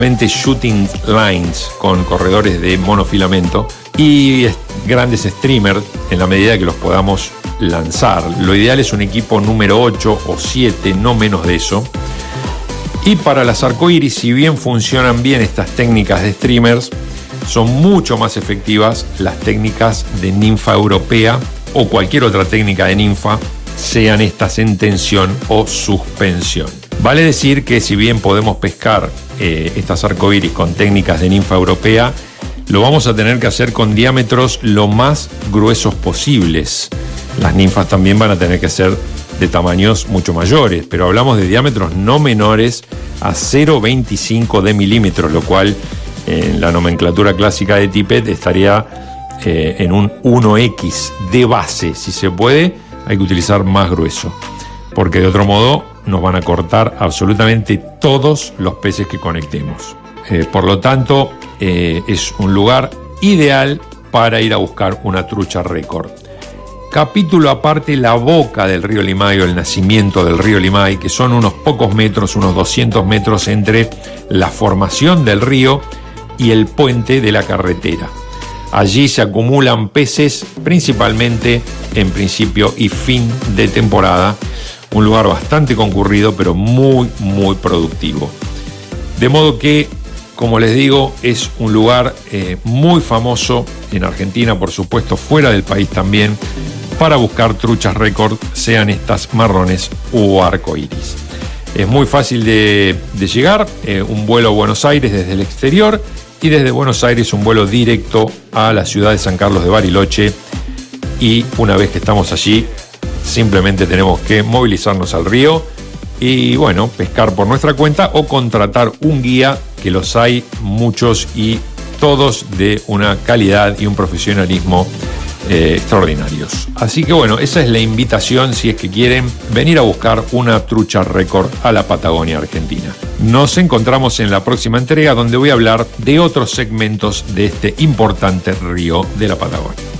shooting lines con corredores de monofilamento y grandes streamers en la medida que los podamos lanzar. Lo ideal es un equipo número 8 o 7, no menos de eso. Y para las arcoíris, si bien funcionan bien estas técnicas de streamers, son mucho más efectivas las técnicas de ninfa europea o cualquier otra técnica de ninfa, sean estas en tensión o suspensión. Vale decir que si bien podemos pescar estas arcoíris con técnicas de ninfa europea, lo vamos a tener que hacer con diámetros lo más gruesos posibles. Las ninfas también van a tener que ser de tamaños mucho mayores, pero hablamos de diámetros no menores a 0,25 de milímetros, lo cual en la nomenclatura clásica de Tippett estaría en un 1X de base. Si se puede, hay que utilizar más grueso, porque de otro modo nos van a cortar absolutamente todos los peces que conectemos. Por lo tanto, es un lugar ideal para ir a buscar una trucha récord. Capítulo aparte, la boca del río Limay o el nacimiento del río Limay, que son unos pocos metros, unos 200 metros entre la formación del río y el puente de la carretera. Allí se acumulan peces principalmente en principio y fin de temporada. Un lugar bastante concurrido, pero muy productivo. De modo que, como les digo, es un lugar muy famoso en Argentina, por supuesto, fuera del país también, para buscar truchas récord, sean estas marrones o arcoíris. Es muy fácil de llegar, un vuelo a Buenos Aires desde el exterior y desde Buenos Aires un vuelo directo a la ciudad de San Carlos de Bariloche, y una vez que estamos allí simplemente tenemos que movilizarnos al río y bueno, pescar por nuestra cuenta o contratar un guía, que los hay muchos y todos de una calidad y un profesionalismo extraordinarios. Así que bueno, esa es la invitación si es que quieren venir a buscar una trucha récord a la Patagonia Argentina. Nos encontramos en la próxima entrega, donde voy a hablar de otros segmentos de este importante río de la Patagonia.